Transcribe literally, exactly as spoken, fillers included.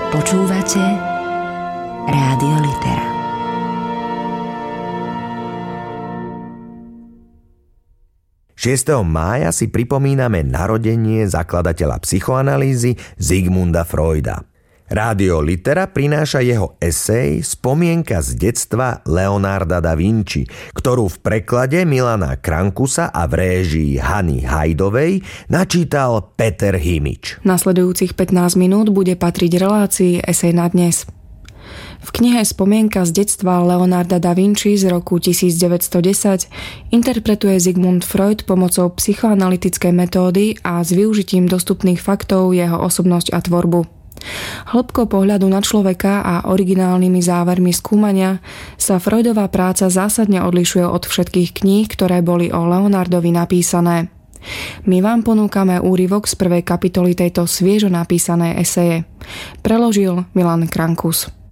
Počúvate Rádio Litera. šiesteho mája si pripomíname narodenie zakladateľa psychoanalýzy Sigmunda Freuda. Rádio Litera prináša jeho esej Spomienka z detstva Leonarda da Vinci, ktorú v preklade Milana Krankusa a v réžii Hany Hajdovej načítal Peter Himič. Nasledujúcich pätnásť minút bude patriť relácii Esej na dnes. V knihe Spomienka z detstva Leonarda da Vinci z roku devätnásťstodesať interpretuje Sigmund Freud pomocou psychoanalytickej metódy a s využitím dostupných faktov jeho osobnosť a tvorbu. Hĺbkou pohľadu na človeka a originálnymi závermi skúmania sa Freudová práca zásadne odlišuje od všetkých kníh, ktoré boli o Leonardovi napísané. My vám ponúkame úryvok z prvej kapitoly tejto sviežo napísanej eseje. Preložil Milan Krankus.